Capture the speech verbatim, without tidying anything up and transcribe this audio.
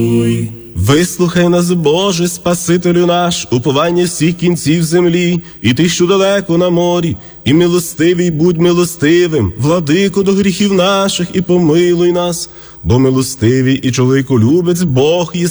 Вислухай нас, Боже, Спасителю наш, уповання всіх кінців землі, і ти, що далеко на морі, і милостивий будь милостивим, владико до гріхів наших, і помилуй нас, бо милостивий і чоловіколюбець Бог єси.